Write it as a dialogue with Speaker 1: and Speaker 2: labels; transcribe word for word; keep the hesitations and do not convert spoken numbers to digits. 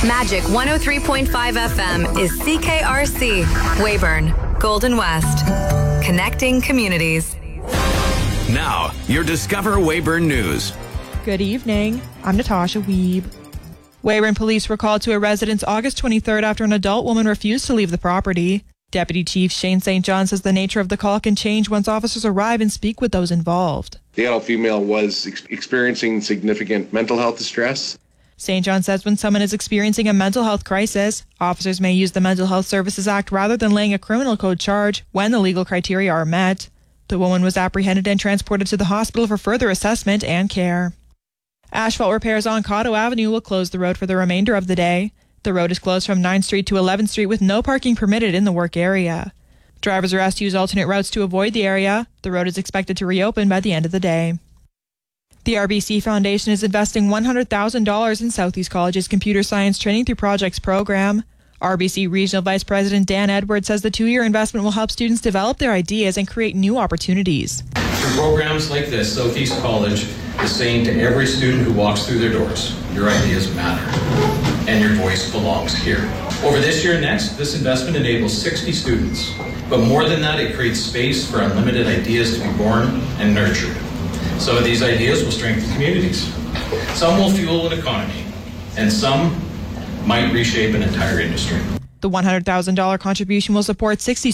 Speaker 1: Magic one oh three point five F M is C K R C, Weyburn, Golden West. Connecting communities.
Speaker 2: Now, your Discover Weyburn News.
Speaker 3: Good evening. I'm Natasha Weeb. Weyburn police were called to a residence August twenty-third after an adult woman refused to leave the property. Deputy Chief Shane Saint John says the nature of the call can change once officers arrive and speak with those involved.
Speaker 4: The adult female was ex- experiencing significant mental health distress.
Speaker 3: Saint John says when someone is experiencing a mental health crisis, officers may use the Mental Health Services Act rather than laying a criminal code charge when the legal criteria are met. The woman was apprehended and transported to the hospital for further assessment and care. Asphalt repairs on Cotto Avenue will close the road for the remainder of the day. The road is closed from ninth Street to eleventh Street with no parking permitted in the work area. Drivers are asked to use alternate routes to avoid the area. The road is expected to reopen by the end of the day. The R B C Foundation is investing one hundred thousand dollars in Southeast College's Computer Science Training Through Projects program. R B C Regional Vice President Dan Edwards says the two-year investment will help students develop their ideas and create new opportunities.
Speaker 5: Through programs like this, Southeast College is saying to every student who walks through their doors, your ideas matter, and your voice belongs here. Over this year and next, this investment enables sixty students. But more than that, it creates space for unlimited ideas to be born and nurtured. Some of these ideas will strengthen communities. Some will fuel an economy, and some might reshape an entire industry.
Speaker 3: The one hundred thousand dollars contribution will support sixty